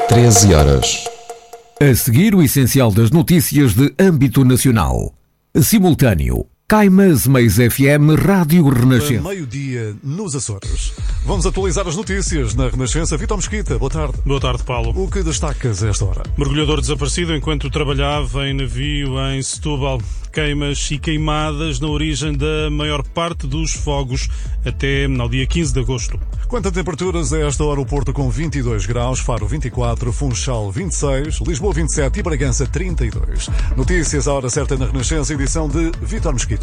13 horas. A seguir, o essencial das notícias de âmbito nacional. Simultâneo. Caimas Mais FM Rádio Renascença. Meio-dia nos Açores. Vamos atualizar as notícias na Renascença. Vítor Mesquita, boa tarde. Boa tarde, Paulo. O que destacas a esta hora? Mergulhador desaparecido enquanto trabalhava em navio em Setúbal. Queimas e queimadas na origem da maior parte dos fogos até ao dia 15 de agosto. Quanto a temperaturas, a esta hora o Porto com 22 graus, Faro 24, Funchal 26, Lisboa 27 e Bragança 32. Notícias à hora certa na Renascença, edição de Vítor Mesquita.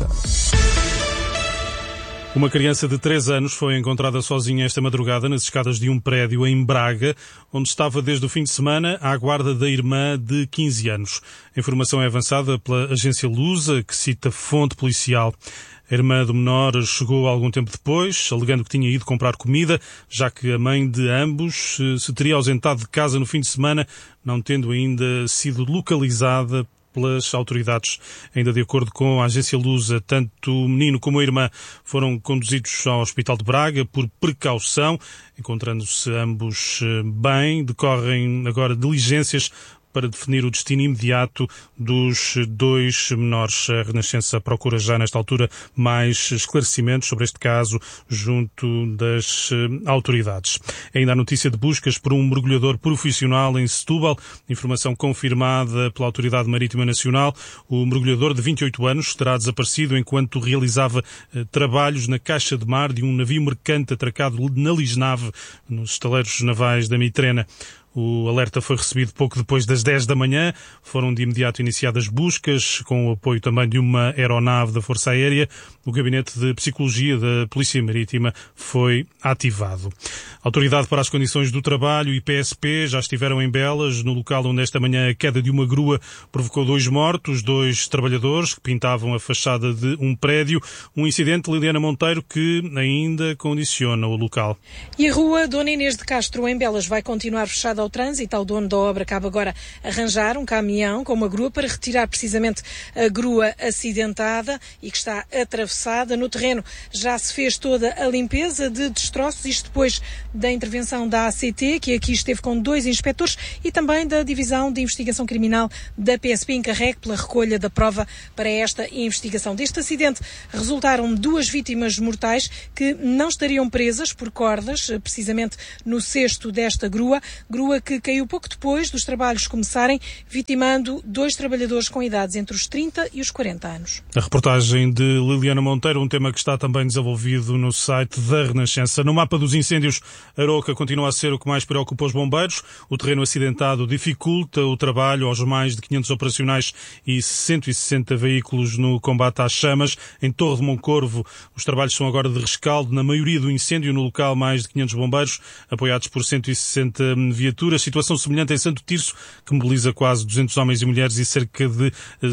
Uma criança de 3 anos foi encontrada sozinha esta madrugada nas escadas de um prédio em Braga, onde estava desde o fim de semana à guarda da irmã de 15 anos. A informação é avançada pela agência Lusa, que cita fonte policial. A irmã do menor chegou algum tempo depois, alegando que tinha ido comprar comida, já que a mãe de ambos se teria ausentado de casa no fim de semana, não tendo ainda sido localizada pelas autoridades. Ainda de acordo com a agência Lusa, tanto o menino como a irmã foram conduzidos ao Hospital de Braga por precaução, encontrando-se ambos bem. Decorrem agora diligências para definir o destino imediato dos 2 menores. A Renascença procura já nesta altura mais esclarecimentos sobre este caso junto das autoridades. Ainda a notícia de buscas por um mergulhador profissional em Setúbal, informação confirmada pela Autoridade Marítima Nacional. O mergulhador de 28 anos terá desaparecido enquanto realizava trabalhos na caixa de mar de um navio mercante atracado na Lisnave, nos estaleiros navais da Mitrena. O alerta foi recebido pouco depois das 10 da manhã. Foram de imediato iniciadas buscas, com o apoio também de uma aeronave da Força Aérea. O Gabinete de Psicologia da Polícia Marítima foi ativado. A Autoridade para as Condições do Trabalho e PSP já estiveram em Belas, no local onde esta manhã a queda de uma grua provocou 2 mortos, 2 trabalhadores que pintavam a fachada de um prédio. Um incidente, Liliana Monteiro, que ainda condiciona o local. E a rua Dona Inês de Castro, em Belas, vai continuar fechada ao trânsito. O dono da obra cabe agora arranjar um caminhão com uma grua para retirar precisamente a grua acidentada e que está atravessada. No terreno já se fez toda a limpeza de destroços, isto depois da intervenção da ACT, que aqui esteve com 2 inspectores, e também da Divisão de Investigação Criminal da PSP, encarregue pela recolha da prova para esta investigação. Deste acidente resultaram 2 vítimas mortais que não estariam presas por cordas, precisamente no cesto desta grua que caiu pouco depois dos trabalhos começarem, vitimando 2 trabalhadores com idades entre os 30 e os 40 anos. A reportagem de Liliana Monteiro, um tema que está também desenvolvido no site da Renascença. No mapa dos incêndios, Aroca continua a ser o que mais preocupa os bombeiros. O terreno acidentado dificulta o trabalho aos mais de 500 operacionais e 160 veículos no combate às chamas. Em Torre de Moncorvo, os trabalhos são agora de rescaldo. Na maioria do incêndio, no local, mais de 500 bombeiros, apoiados por 160 viaturas. Situação semelhante em Santo Tirso, que mobiliza quase 200 homens e mulheres e cerca de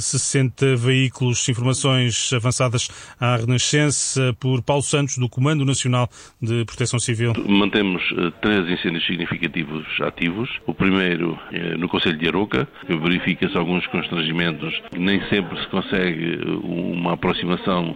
60 veículos. Informações avançadas à Renascença por Paulo Santos, do Comando Nacional de Proteção Civil. Mantemos 3 incêndios significativos ativos. O primeiro no Concelho de Aroca, que verifica-se alguns constrangimentos. Nem sempre se consegue uma aproximação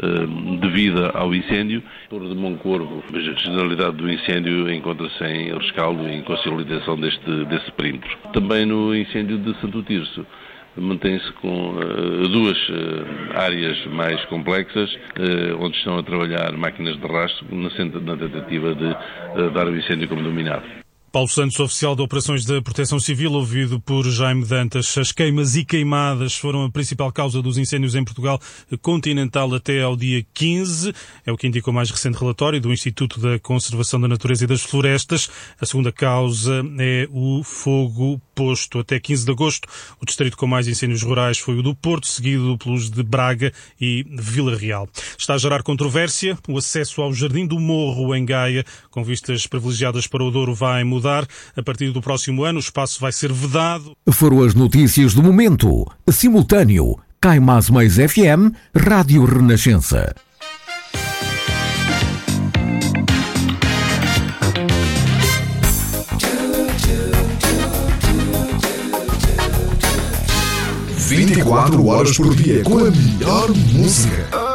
devida ao incêndio. Torre de Moncorvo, a generalidade do incêndio encontra-se em rescaldo e em consolidação desse perímetro. Também no incêndio de Santo Tirso, mantém-se com 2 áreas mais complexas, onde estão a trabalhar máquinas de rastro na tentativa de dar o incêndio como dominado. Paulo Santos, oficial de Operações da Proteção Civil, ouvido por Jaime Dantas. As queimas e queimadas foram a principal causa dos incêndios em Portugal continental até ao dia 15. É o que indica o mais recente relatório do Instituto da Conservação da Natureza e das Florestas. A segunda causa é o fogo posto. Até 15 de agosto, o distrito com mais incêndios rurais foi o do Porto, seguido pelos de Braga e Vila Real. Está a gerar controvérsia. O acesso ao Jardim do Morro, em Gaia, com vistas privilegiadas para o Douro, vai mudar. A partir do próximo ano, o espaço vai ser vedado. Foram as notícias do momento. Simultâneo. Caimas Mais FM, Rádio Renascença. Vinte e 24 horas por dia com a melhor música.